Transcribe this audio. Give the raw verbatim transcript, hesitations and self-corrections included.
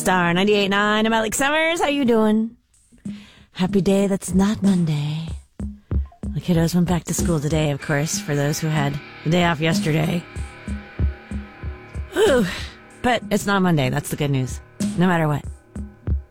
Star ninety-eight point nine. I'm Alex Summers. How you doing? Happy day that's not Monday. The kiddos went back to school today, of course, for those who had the day off yesterday. Whew. But it's not Monday. That's the good news. No matter what.